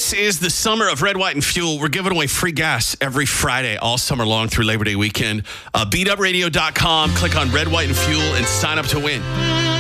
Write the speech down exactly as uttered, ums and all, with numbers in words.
This is the summer of Red, White, and Fuel. We're giving away free gas every Friday all summer long through Labor Day weekend. Uh, beat up radio dot com, click on Red, White, and Fuel, and sign up to win.